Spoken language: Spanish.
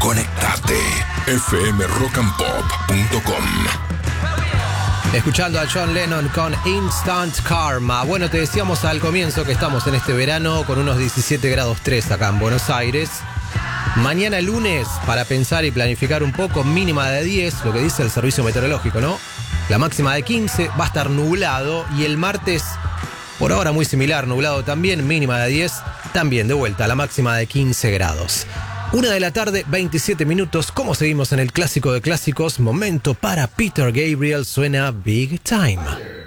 Conectate. fmrockandpop.com. Escuchando a John Lennon con Instant Karma. Bueno, te decíamos al comienzo que estamos en este verano con unos 17 grados 3 acá en Buenos Aires. Mañana lunes, para pensar y planificar un poco, mínima de 10, lo que dice el servicio meteorológico, ¿no? La máxima de 15, va a estar nublado. Y el martes, por ahora muy similar, nublado también, mínima de 10, también de vuelta, la máxima de 15 grados. 1 de la tarde, 27 minutos. ¿Cómo seguimos en el clásico de clásicos? Momento para Peter Gabriel, suena Big Time.